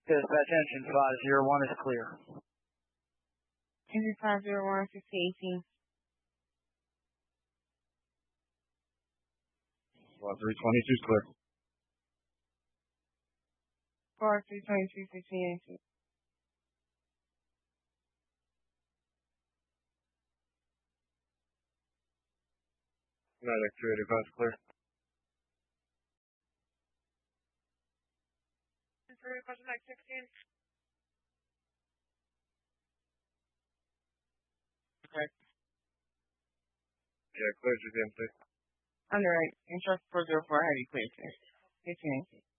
Attention, 501 is clear. Engine 501, 6018. 322 is clear. Car 322, 1618. Medic 285 is clear. Question next 16. Okay. Yeah, clear GPMC. Underwrite. Instruct 404 heavy clear, sir. 1518.